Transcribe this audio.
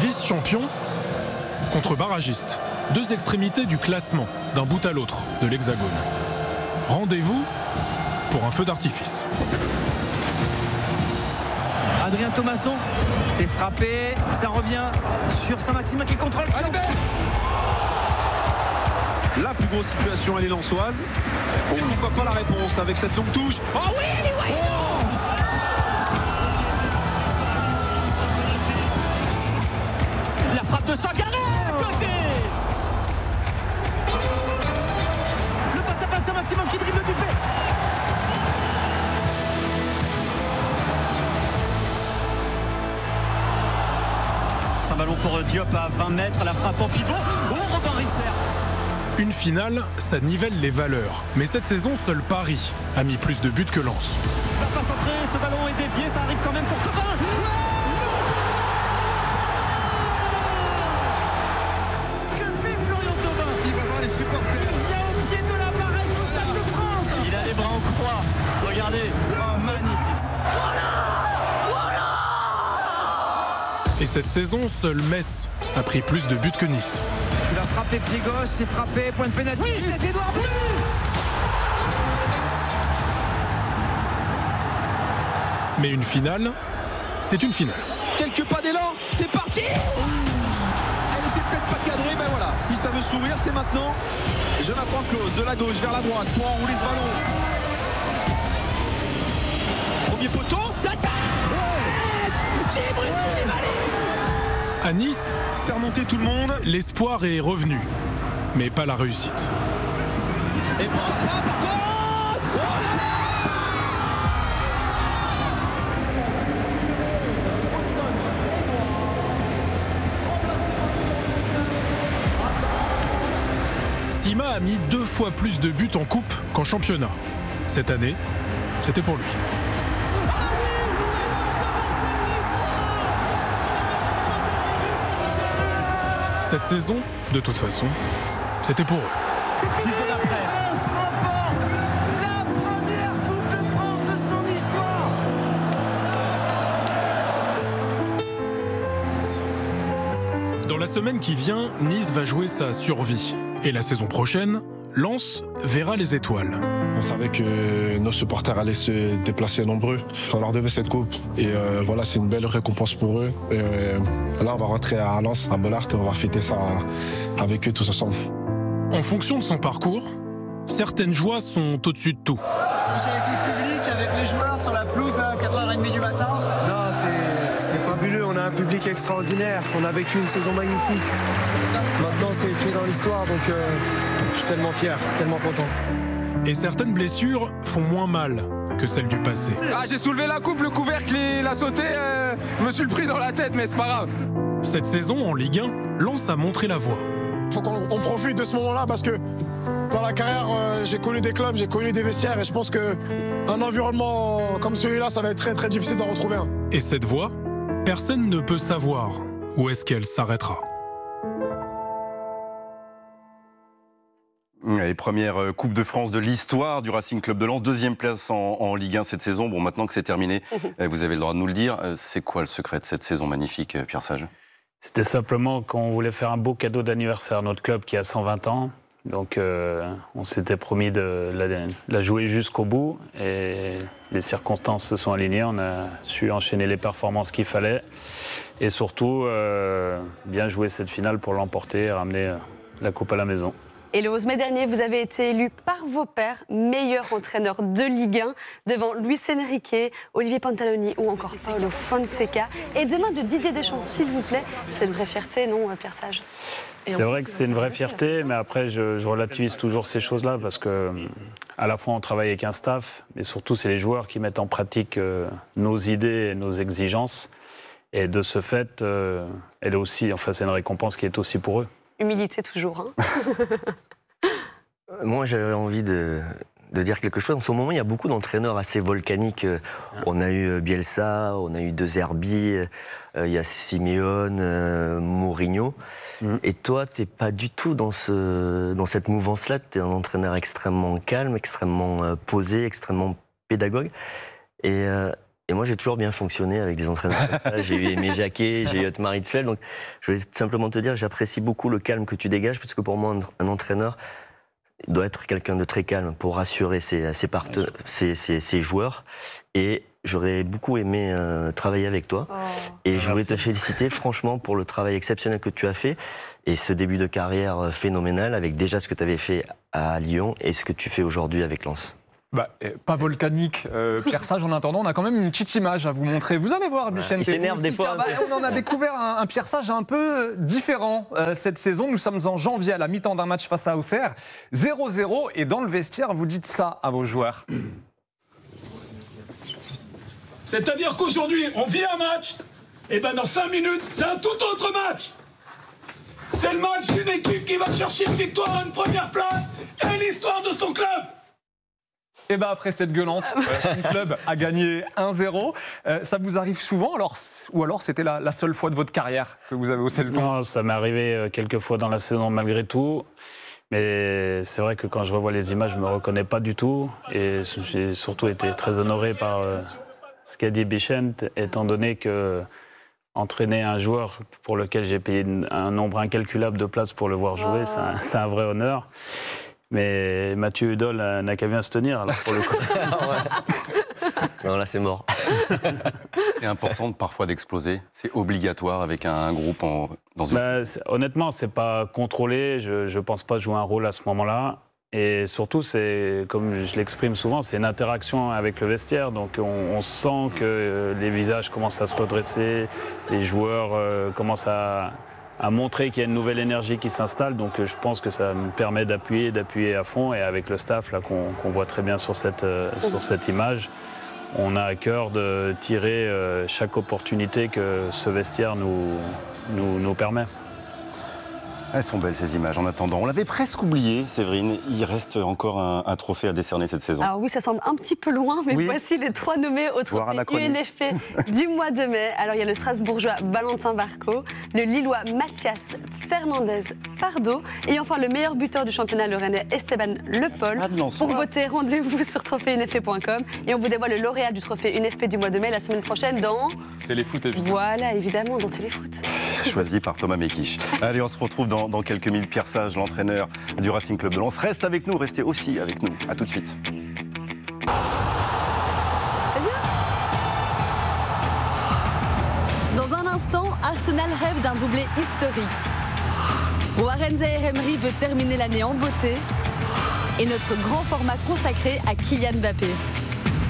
Vice-champion contre barragiste. 2 extrémités du classement, d'un bout à l'autre de l'Hexagone. Rendez-vous pour un feu d'artifice. Adrien Thomasson, c'est frappé, ça revient sur Saint-Maximin qui contrôle. La plus grosse situation, elle est lensoise. Et pourquoi pas la réponse avec cette longue touche. Oh oui, elle est La frappe de Sangaré à côté. Le face-à-face Saint-Maximin qui dribble Dupé. Un ballon pour Diop à 20 mètres, la frappe en pivot. Oh, Robin Rissler. Une finale, ça nivelle les valeurs. Mais cette saison, seul Paris a mis plus de buts que Lens. Il va pas centrer, ce ballon est dévié, ça arrive quand même pour Thauvin. Que fait Florian Thauvin? Il va voir les supporters. Il vient au pied de la barrette du Stade de France. Il a les bras en croix. Regardez, oh, magnifique. Et cette saison, seul Metz a pris plus de buts que Nice. Il va frapper pied gauche, c'est frappé, point de pénalty. Oui, c'est Édouard Bleu. Mais une finale, c'est une finale. Quelques pas d'élan, c'est parti. Elle était peut-être pas cadrée, ben voilà. Si ça veut sourire, c'est maintenant. Jonathan Clauss de la gauche vers la droite pour enrouler ce ballon. Premier poteau, la tête. À Nice, Faire monter tout le monde. l'espoir est revenu, mais pas la réussite. Et pourquoi pas, par contre. Sima a mis 2 fois plus de buts en coupe qu'en championnat. Cette année, c'était pour lui. Cette saison, de toute façon, c'était pour eux. Reims remporte la première Coupe de France de son histoire. Dans la semaine qui vient, Nice va jouer sa survie. Et la saison prochaine, Lens verra les étoiles. On savait que nos supporters allaient se déplacer nombreux. On leur devait cette coupe. Et voilà, c'est une belle récompense pour eux. Et là, on va rentrer à Lens, à Bollaert, et on va fêter ça avec eux tous ensemble. En fonction de son parcours, certaines joies sont au-dessus de tout. C'est avec le public, avec les joueurs sur la pelouse à 4h30 du matin. Non, c'est fabuleux, on a un public extraordinaire, on a vécu une saison magnifique. Maintenant c'est écrit dans l'histoire, donc je suis tellement fier, tellement content. Et certaines blessures font moins mal que celles du passé. Ah, j'ai soulevé la coupe, le couvercle il a sauté, je me suis le pris dans la tête, mais c'est pas grave. Cette saison, en Ligue 1, Lens a montré la voie. Faut qu'on profite de ce moment-là parce que dans la carrière, j'ai connu des clubs, j'ai connu des vestiaires et je pense qu'un environnement comme celui-là, ça va être très très difficile d'en retrouver un. Et cette voie, personne ne peut savoir où est-ce qu'elle s'arrêtera. Les premières Coupes de France de l'histoire du Racing Club de Lens, 2e place en Ligue 1 cette saison. Bon, maintenant que c'est terminé, vous avez le droit de nous le dire. C'est quoi le secret de cette saison magnifique, Pierre Sage? C'était simplement qu'on voulait faire un beau cadeau d'anniversaire à notre club qui a 120 ans. Donc on s'était promis de la jouer jusqu'au bout et les circonstances se sont alignées. On a su enchaîner les performances qu'il fallait et surtout bien jouer cette finale pour l'emporter et ramener la coupe à la maison. Et le 11 mai dernier, vous avez été élu par vos pairs meilleur entraîneur de Ligue 1 devant Luis Enrique, Olivier Pantaloni ou encore Paulo Fonseca. Et demain de Didier Deschamps, s'il vous plaît. C'est une vraie fierté, non, Pierre Sage? C'est vrai que c'est une vraie fierté, mais après je relativise toujours ces choses-là parce que à la fois on travaille avec un staff, mais surtout c'est les joueurs qui mettent en pratique nos idées et nos exigences. Et de ce fait, elle est aussi, enfin c'est une récompense qui est aussi pour eux. Humilité toujours. Hein. Moi, j'avais envie de dire quelque chose. En ce moment, il y a beaucoup d'entraîneurs assez volcaniques. On a eu Bielsa, on a eu De Zerbi, il y a Simeone, Mourinho. Et toi, tu n'es pas du tout dans cette mouvance-là. Tu es un entraîneur extrêmement calme, extrêmement posé, extrêmement pédagogue. Et Et moi, j'ai toujours bien fonctionné avec des entraîneurs comme ça. J'ai eu Aimé Jacquet, j'ai eu Otmar Hitzfeld. Donc, je voulais simplement te dire, j'apprécie beaucoup le calme que tu dégages, parce que pour moi, un entraîneur doit être quelqu'un de très calme pour rassurer ses joueurs. Et j'aurais beaucoup aimé travailler avec toi. Et je voulais te féliciter franchement pour le travail exceptionnel que tu as fait et ce début de carrière phénoménal avec déjà ce que tu avais fait à Lyon et ce que tu fais aujourd'hui avec Lens. Pas volcanique, Pierre Sage. En attendant, on a quand même une petite image à vous montrer. Vous allez voir, Bichente. Il s'énerve des fois. On en a découvert un Pierre Sage un peu différent cette saison. Nous sommes en janvier à la mi-temps d'un match face à Auxerre. 0-0. Et dans le vestiaire, vous dites ça à vos joueurs. C'est-à-dire qu'aujourd'hui, on vit un match, et dans 5 minutes, c'est un tout autre match. C'est le match d'une équipe qui va chercher une victoire à une première place et l'histoire de son club. Et après cette gueulante, son club a gagné 1-0. Ça vous arrive souvent ou alors c'était la seule fois de votre carrière que vous avez haussé le ton? Non, ça m'est arrivé quelques fois dans la saison malgré tout. Mais c'est vrai que quand je revois les images, je ne me reconnais pas du tout. Et j'ai surtout été très honoré par ce qu'a dit Bichente, étant donné que entraîner un joueur pour lequel j'ai payé un nombre incalculable de places pour le voir jouer, c'est un vrai honneur. Mais Mathieu Hudol n'a qu'à bien se tenir, alors pour le coup. Non, là, c'est mort. C'est important parfois d'exploser. C'est obligatoire avec un groupe dans une... Honnêtement, c'est pas contrôlé. Je pense pas jouer un rôle à ce moment-là. Et surtout, c'est, comme je l'exprime souvent, c'est une interaction avec le vestiaire. Donc on sent que les visages commencent à se redresser, les joueurs commencent à montrer qu'il y a une nouvelle énergie qui s'installe. Donc je pense que ça me permet d'appuyer à fond. Et avec le staff là qu'on voit très bien sur cette image, on a à cœur de tirer chaque opportunité que ce vestiaire nous permet. Elles sont belles ces images. En attendant, on l'avait presque oublié, Séverine. Il reste encore un trophée à décerner cette saison. Alors oui, ça semble un petit peu loin, mais voici les 3 nommés au trophée UNFP du mois de mai. Alors il y a le Strasbourgeois Valentin Barco, le Lillois Mathias Fernandez Pardo et enfin le meilleur buteur du championnat, le Rennais Esteban Le Paul. Pour voter, rendez-vous sur trophéeunfp.com et on vous dévoile le lauréat du trophée UNFP du mois de mai la semaine prochaine dans... Téléfoot, évidemment. Voilà, évidemment, dans Téléfoot. Choisi par Thomas Mekisch. Allez, on se retrouve dans quelques minutes. Pierre Sage, l'entraîneur du Racing Club de Lens. Reste avec nous, restez aussi avec nous. À tout de suite. Dans un instant, Arsenal rêve d'un doublé historique. Warren Zaïre-Emery veut terminer l'année en beauté. Et notre grand format consacré à Kylian Mbappé.